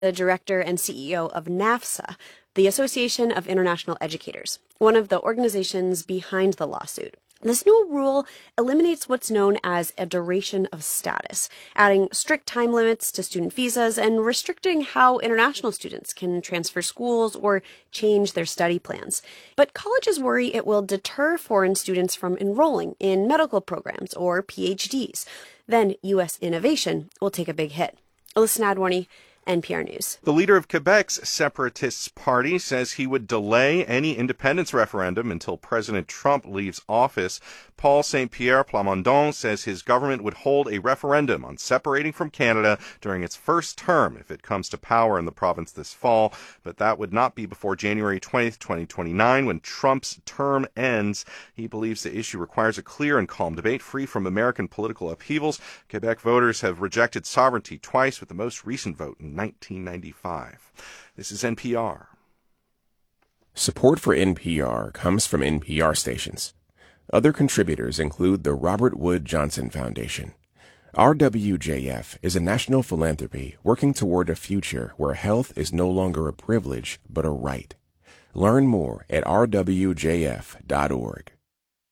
the director and CEO of NAFSA, the Association of International Educators, one of the organizations behind the lawsuit. This new rule eliminates what's known as a duration of status, adding strict time limits to student visas and restricting how international students can transfer schools or change their study plans. But colleges worry it will deter foreign students from enrolling in medical programs or PhDs. Then U.S. innovation will take a big hit. Alyssa Nadworny, NPR News. The leader of Quebec's Separatists Party says he would delay any independence referendum until President Trump leaves office. Paul Saint-Pierre Plamondon says his government would hold a referendum on separating from Canada during its first term if it comes to power in the province this fall, but that would not be before January 20th, 2029, when Trump's term ends. He believes the issue requires a clear and calm debate free from American political upheavals. Quebec voters have rejected sovereignty twice, with the most recent vote in 1995. This is NPR. Support for NPR comes from NPR stations. Other contributors include the Robert Wood Johnson Foundation. RWJF is a national philanthropy working toward a future where health is no longer a privilege but a right. Learn more at rwjf.org.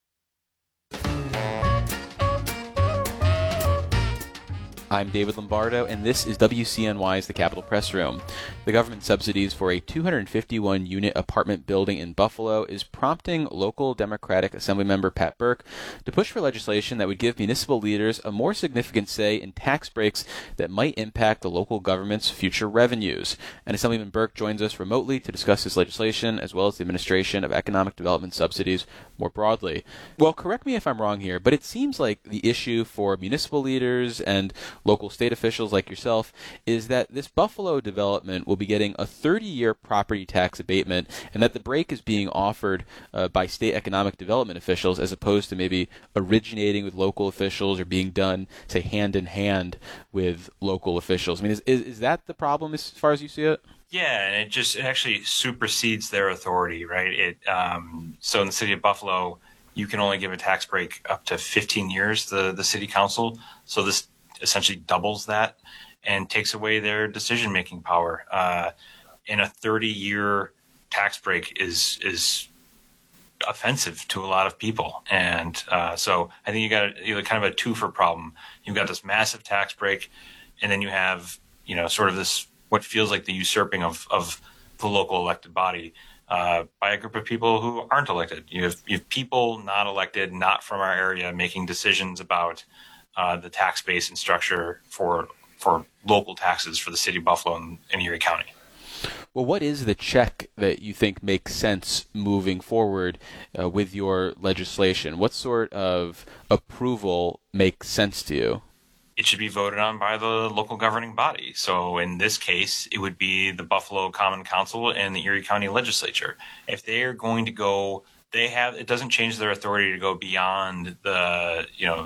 I'm David Lombardo, and this is WCNY's The Capitol Press Room. The government subsidies for a 251-unit apartment building in Buffalo is prompting local Democratic Assemblymember Pat Burke to push for legislation that would give municipal leaders a more significant say in tax breaks that might impact the local government's future revenues. And Assemblyman Burke joins us remotely to discuss this legislation, as well as the administration of economic development subsidies more broadly. Well, correct me if I'm wrong here, but it seems like the issue for municipal leaders and local state officials like yourself is that this Buffalo development will be getting a 30-year property tax abatement, and that the break is being offered by state economic development officials as opposed to maybe originating with local officials or being done, say, hand in hand with local officials. I mean, is that the problem as far as you see it? Yeah, and it actually supersedes their authority, right? So in the city of Buffalo, you can only give a tax break up to 15 years, the city council. So this essentially doubles that and takes away their decision-making power. And a 30-year tax break is offensive to a lot of people. And so I think you got kind of a two-for problem. You've got this massive tax break, and then you have, sort of this, what feels like the usurping of the local elected body by a group of people who aren't elected. You have people not elected, not from our area, making decisions about the tax base and structure for local taxes for the city of Buffalo and Erie County. Well, what is the check that you think makes sense moving forward with your legislation? What sort of approval makes sense to you? It should be voted on by the local governing body. So in this case, it would be the Buffalo Common Council and the Erie County Legislature. If they are going to go, it doesn't change their authority to go beyond the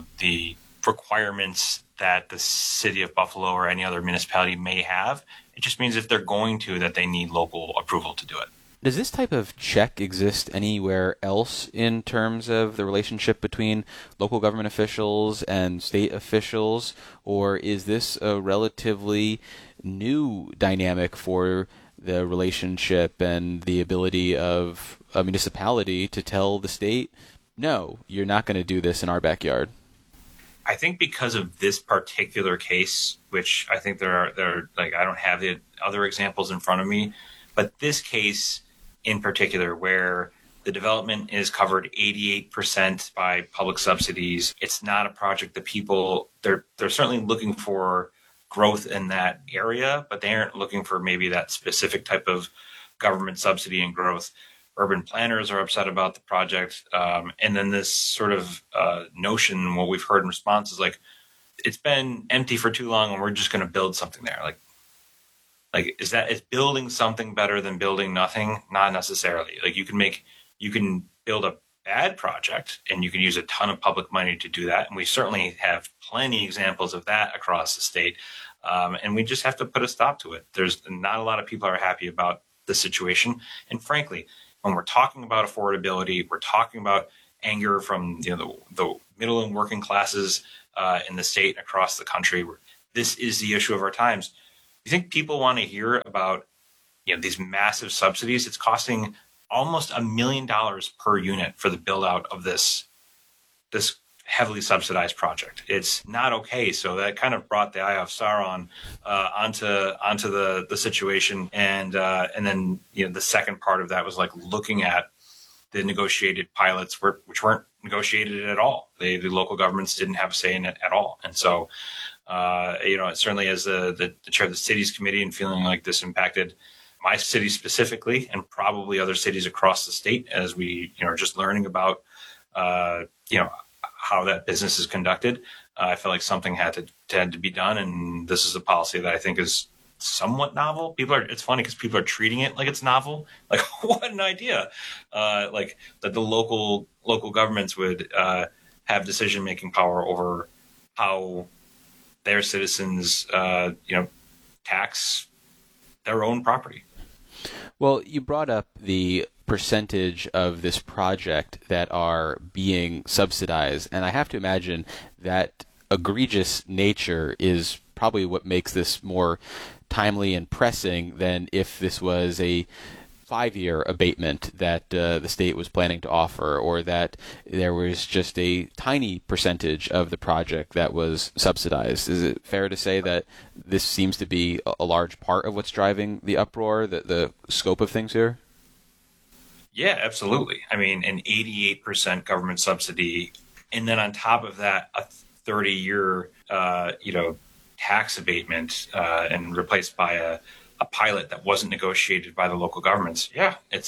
requirements that the city of Buffalo or any other municipality may have. It just means if they're going to, that they need local approval to do it. Does this type of check exist anywhere else in terms of the relationship between local government officials and state officials, or is this a relatively new dynamic for the relationship and the ability of a municipality to tell the state, no, you're not going to do this in our backyard? I think because of this particular case, which I think there are like, I don't have the other examples in front of me, but this case in particular, where the development is covered 88% by public subsidies, it's not a project that people, they're certainly looking for growth in that area, but they aren't looking for maybe that specific type of government subsidy and growth. Urban planners are upset about the project. And then this sort of notion, what we've heard in response is like, it's been empty for too long and we're just going to build something there. Like, is building something better than building nothing? Not necessarily. Like you can build a bad project and you can use a ton of public money to do that. And we certainly have plenty examples of that across the state. And we just have to put a stop to it. There's not a lot of people are happy about the situation. And frankly, when we're talking about affordability, we're talking about anger from the middle and working classes in the state and across the country. This is the issue of our times. You think people want to hear about, these massive subsidies? It's costing almost $1 million per unit for the build out of this heavily subsidized project. It's not okay. So that kind of brought the Eye of Sauron onto the situation, and then the second part of that was like looking at the negotiated pilots, which weren't negotiated at all. The local governments didn't have a say in it at all, and so certainly as the chair of the cities committee and feeling like this impacted my city specifically, and probably other cities across the state, as we are just learning about how that business is conducted. I felt like something had to be done, and this is a policy that I think is somewhat novel. It's funny because people are treating it like it's novel. Like, what an idea! Like that the local governments would have decision-making power over how their citizens, tax their own property. Well, you brought up the percentage of this project that are being subsidized, and I have to imagine that egregious nature is probably what makes this more timely and pressing than if this was a 5-year abatement that the state was planning to offer, or that there was just a tiny percentage of the project that was subsidized. Is it fair to say that this seems to be a large part of what's driving the uproar, the scope of things here? Yeah, absolutely. I mean, an 88% government subsidy, and then on top of that, a 30-year, tax abatement, and replaced by a pilot that wasn't negotiated by the local governments. Yeah, it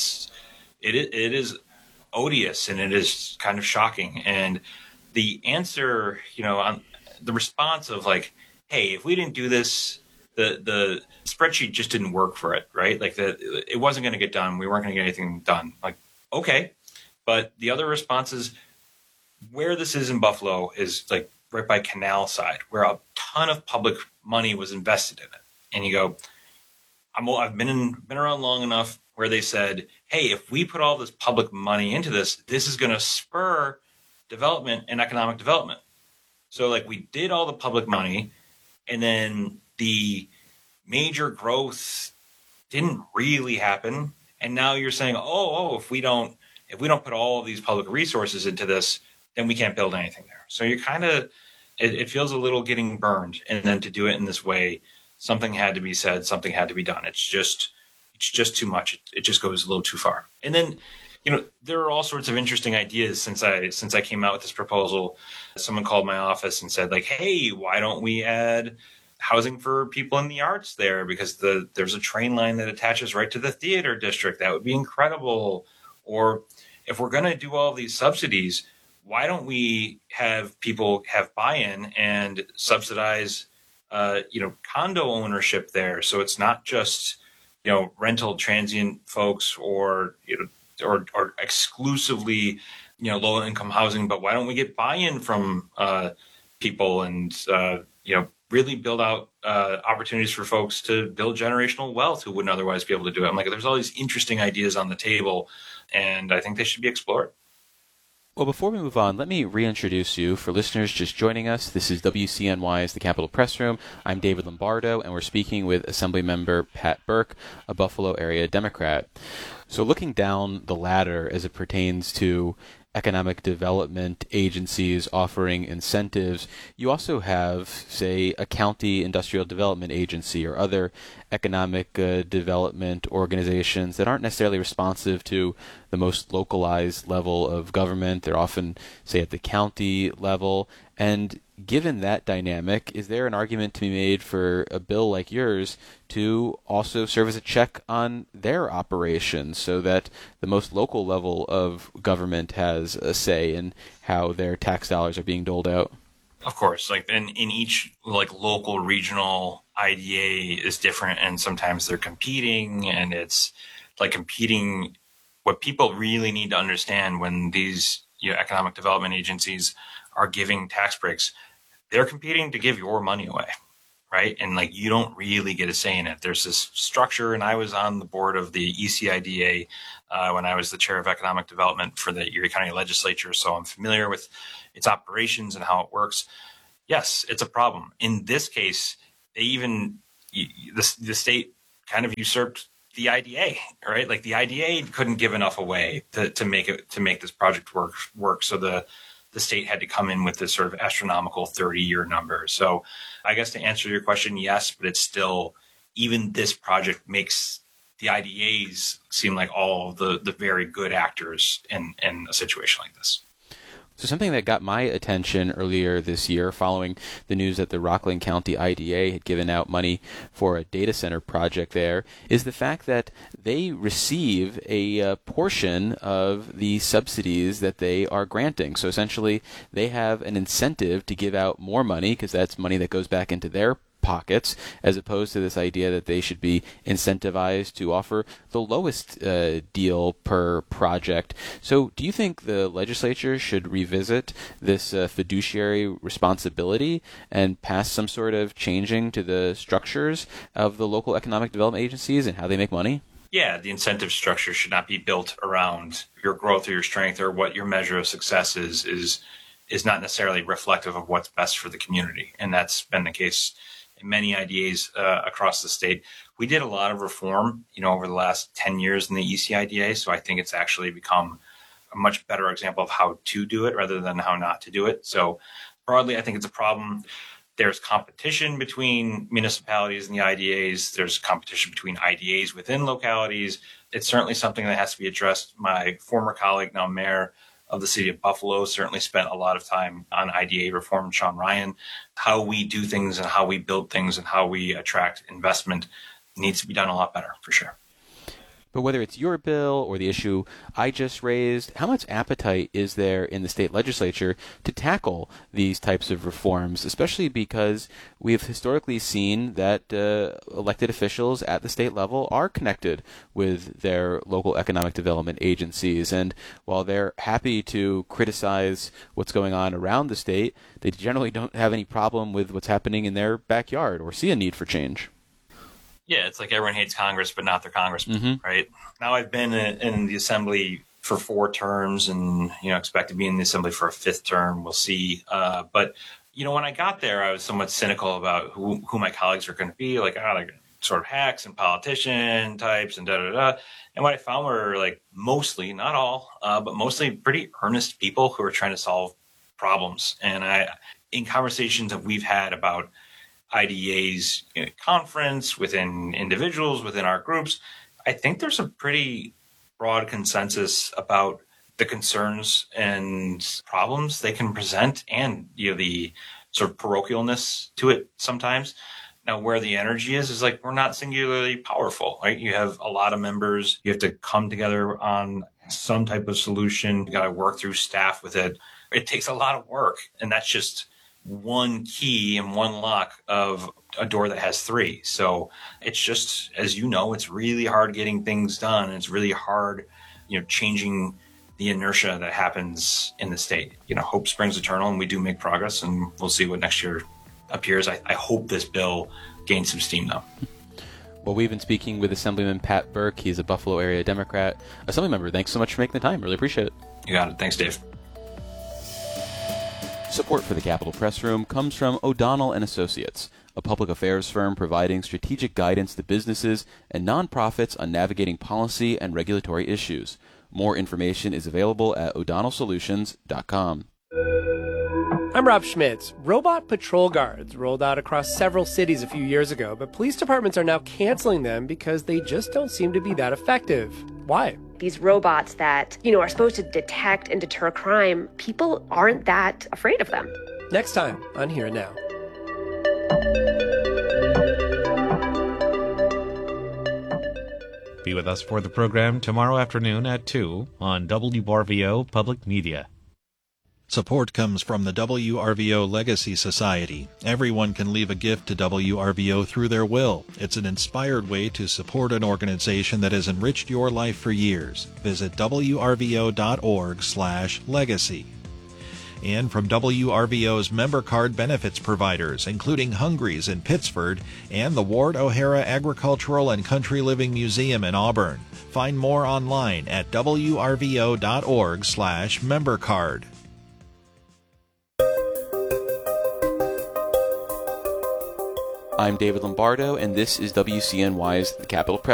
is odious, and it is kind of shocking. And the answer, on the response of like, hey, if we didn't do this, the spreadsheet just didn't work for it, right? Like it wasn't going to get done. We weren't going to get anything done. Like, okay. But the other response is, where this is in Buffalo is like right by Canal Side, where a ton of public money was invested in it. And you go, I've been around long enough where they said, hey, if we put all this public money into this is going to spur development and economic development. So like we did all the public money, and then the major growth didn't really happen. And now you're saying, if we don't put all of these public resources into this, then we can't build anything there. So you're kind of, it feels a little getting burned. And then to do it in this way, something had to be said, something had to be done. It's just too much. It just goes a little too far. And then, there are all sorts of interesting ideas since I came out with this proposal. Someone called my office and said, like, hey, why don't we add housing for people in the arts there? Because there's a train line that attaches right to the theater district. That would be incredible. Or if we're going to do all these subsidies, why don't we have people have buy-in and subsidize condo ownership there, so it's not just rental transient folks or exclusively low income housing, but why don't we get buy-in from people and really build out opportunities for folks to build generational wealth who wouldn't otherwise be able to do it? I'm like, there's all these interesting ideas on the table, and I think they should be explored. Well, before we move on, let me reintroduce you. For listeners just joining us, this is WCNY's The Capitol Press Room. I'm David Lombardo, and we're speaking with Assemblymember Pat Burke, a Buffalo area Democrat. So looking down the ladder as it pertains to economic development agencies offering incentives, you also have, say, a county industrial development agency or other economic development organizations that aren't necessarily responsive to the most localized level of government. They're often, say, at the county level. And given that dynamic, is there an argument to be made for a bill like yours to also serve as a check on their operations so that the most local level of government has a say in how their tax dollars are being doled out? Of course, like in each local regional IDA is different, and sometimes they're competing, and it's like competing. What people really need to understand when these economic development agencies are giving tax breaks, they're competing to give your money away, right? And you don't really get a say in it. There's this structure, and I was on the board of the ECIDA when I was the chair of economic development for the Erie County Legislature, so I'm familiar with its operations and how it works. Yes, it's a problem. In this case, they even the state kind of usurped the IDA, right? Like the IDA couldn't give enough away to make this project work. So the state had to come in with this sort of astronomical 30-year number. So I guess to answer your question, yes, but it's still, even this project makes the IDAs seem like all the very good actors in a situation like this. So something that got my attention earlier this year following the news that the Rockland County IDA had given out money for a data center project there is the fact that they receive a portion of the subsidies that they are granting. So essentially they have an incentive to give out more money because that's money that goes back into their pockets, as opposed to this idea that they should be incentivized to offer the lowest deal per project. So do you think the legislature should revisit this fiduciary responsibility and pass some sort of changing to the structures of the local economic development agencies and how they make money? Yeah, the incentive structure should not be built around your growth or your strength, or what your measure of success is not necessarily reflective of what's best for the community. And that's been the case in many IDAs across the state. We did a lot of reform, over the last 10 years in the ECIDA. So I think it's actually become a much better example of how to do it rather than how not to do it. So broadly, I think it's a problem. There's competition between municipalities and the IDAs. There's competition between IDAs within localities. It's certainly something that has to be addressed. My former colleague, now mayor of the city of Buffalo, certainly spent a lot of time on IDA reform, Sean Ryan. How we do things and how we build things and how we attract investment needs to be done a lot better, for sure. But whether it's your bill or the issue I just raised, how much appetite is there in the state legislature to tackle these types of reforms, especially because we've historically seen that elected officials at the state level are connected with their local economic development agencies. And while they're happy to criticize what's going on around the state, they generally don't have any problem with what's happening in their backyard or see a need for change. Yeah, it's like everyone hates Congress, but not their congressman, right? Now I've been in the assembly for 4 terms and, expect to be in the assembly for a 5th term. We'll see. But, when I got there, I was somewhat cynical about who my colleagues are going to be, like sort of hacks and politician types and da-da-da. And what I found were mostly, not all, but mostly pretty earnest people who are trying to solve problems. And in conversations that we've had about IDA's conference, within individuals, within our groups, I think there's a pretty broad consensus about the concerns and problems they can present, and the sort of parochialness to it sometimes. Now, where the energy is we're not singularly powerful, right? You have a lot of members. You have to come together on some type of solution. You got to work through staff with it. It takes a lot of work, and that's just one key and one lock of a door that has 3. So it's just, as it's really hard getting things done. It's really hard, changing the inertia that happens in the state. Hope springs eternal, and we do make progress, and we'll see what next year appears. I hope this bill gains some steam, though. Well, we've been speaking with Assemblyman Pat Burke. He's a Buffalo area Democrat. Assemblymember, thanks so much for making the time. Really appreciate it. You got it. Thanks, Dave. Support for the Capitol Press Room comes from O'Donnell & Associates, a public affairs firm providing strategic guidance to businesses and nonprofits on navigating policy and regulatory issues. More information is available at o'donnellsolutions.com. I'm Rob Schmitz. Robot patrol guards rolled out across several cities a few years ago, but police departments are now canceling them because they just don't seem to be that effective. Why? These robots that, are supposed to detect and deter crime, people aren't that afraid of them. Next time on Here and Now. Be with us for the program tomorrow afternoon at 2 on WRVO Public Media. Support comes from the WRVO Legacy Society. Everyone can leave a gift to WRVO through their will. It's an inspired way to support an organization that has enriched your life for years. Visit wrvo.org/legacy. And from WRVO's member card benefits providers, including Hungry's in Pittsford and the Ward O'Hara Agricultural and Country Living Museum in Auburn. Find more online at wrvo.org/membercard. I'm David Lombardo, and this is WCNY's The Capitol Press